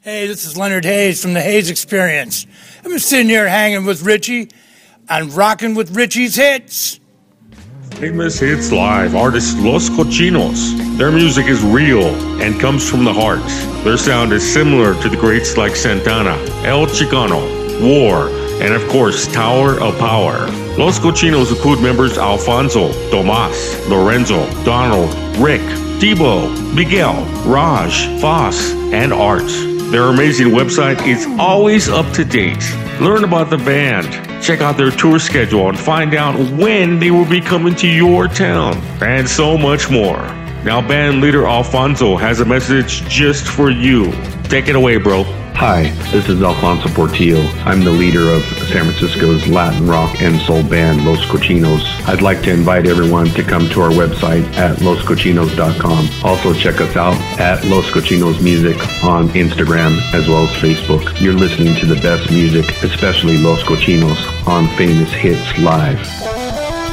Hey, this is Leonard Hayes from the Hayes Experience. I'm sitting here hanging with Richie and rocking with Richie's hits. Famous Hits Live artist Los Cochinos. Their music is real and comes from the heart. Their sound is similar to the greats like Santana, El Chicano, War, and of course Tower of Power. Los Cochinos include members Alfonso, Tomas, Lorenzo, Donald, Rick, Debo, Miguel, Raj, Foss, and Art. Their amazing website is always up to date. Learn about the band, check out their tour schedule, and find out when they will be coming to your town, and so much more. Now band leader Alfonso has a message just for you. Take it away, bro. Hi, this is Alfonso Portillo. I'm the leader of San Francisco's Latin rock and soul band, Los Cochinos. I'd like to invite everyone to come to our website at loscochinos.com. Also check us out at Los Cochinos Music on Instagram as well as Facebook. You're listening to the best music, especially Los Cochinos, on Famous Hits Live.